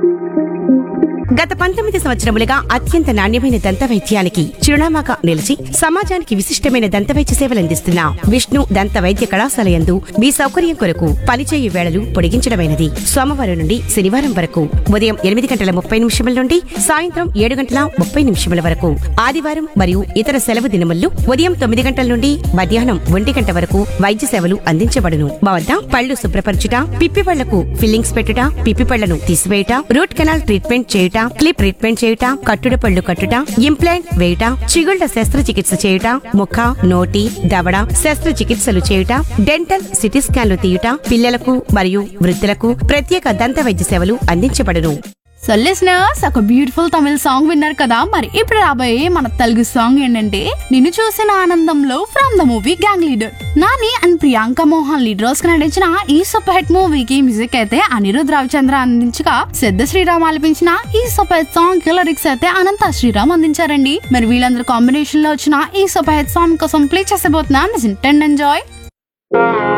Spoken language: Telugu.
గత 19 సంవత్సరములుగా అత్యంత నాణ్యమైన దంత వైద్యానికి చిరునామాగా నిలిచి సమాజానికి విశిష్టమైన దంత వైద్య సేవలందిస్తున్న విష్ణు దంత వైద్య కళాశాల యందు మీ సౌకర్యం కొరకు పనిచేయు వేళలు పొడిగించడమైనది. సోమవారం నుండి శనివారం వరకు ఉదయం 8:30 నుండి సాయంత్రం 7:30 వరకు, ఆదివారం మరియు ఇతర సెలవు దినముల్లో ఉదయం 9 నుండి మధ్యాహ్నం 1 వరకు వైద్య సేవలు అందించబడును. మా వద్ద పళ్లు శుభ్రపరచుట, పిప్పి పళ్లకు ఫిల్లింగ్స్ పెట్టుట, పిప్పి పళ్లను తీసివేయుట, రూట్ కెనాల్ ట్రీట్మెంట్ చేయుట, క్లిప్ ట్రీట్మెంట్ చేయుట, కట్టుడు పళ్ళు కట్టుట, ఇంప్లాంట్ వేయుట, చిగుళ్ల శస్త్రచికిత్స చేయుట, ముఖ, నోటి, దవడ శస్త్రచికిత్సలు చేయుట, డెంటల్ సిటీ స్కాన్లు తీయుట, పిల్లలకు మరియు వృద్ధులకు ప్రత్యేక దంత వైద్య సేవలు అందించబడును. సో లిసనర్స్, ఒక బ్యూటిఫుల్ తమిళ సాంగ్ విన్నారు కదా. మరి ఇప్పుడు రాబోయే మన తెలుగు సాంగ్ ఏంటంటే నిన్ను చూసిన ఆనందంలో from the movie gang leader. Nani and Priyanka Mohan lead roles కి నటించిన ఈ సూపర్ హిట్ మూవీకి మ్యూజిక్ అయితే అనిరుద్ రవిచంద్ర అందించగా, సిద్ధ శ్రీరామ్ ఆలపించిన ఈ సూపర్ హిట్ సాంగ్ కి లిరిక్స్ అయితే అనంత శ్రీరామ్ అందించారండి. మరి వీళ్ళందరూ కాంబినేషన్ లో వచ్చిన ఈ సూపర్ హిట్ సాంగ్ కోసం ప్లే చేసేబోతున్నాం. Listen and enjoy.